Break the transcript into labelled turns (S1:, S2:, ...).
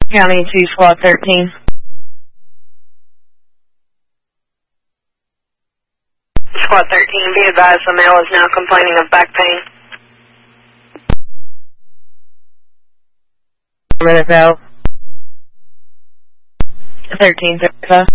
S1: County 2, Squad 13.
S2: Squad 13, be advised the male is now complaining of back pain.
S1: Minutes out. 13:35.